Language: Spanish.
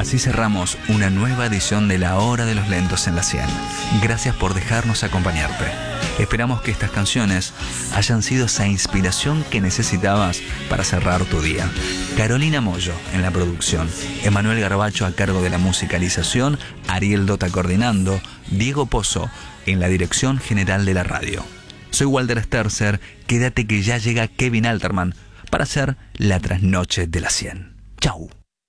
Así cerramos una nueva edición de La Hora de los Lentos en la 100. Gracias por dejarnos acompañarte. Esperamos que estas canciones hayan sido esa inspiración que necesitabas para cerrar tu día. Carolina Mollo en la producción, Emanuel Garbacho a cargo de la musicalización, Ariel Dota coordinando, Diego Pozo en la dirección general de la radio. Soy Walter Sterzer, quédate que ya llega Kevin Alterman para hacer la trasnoche de la 100. Chau.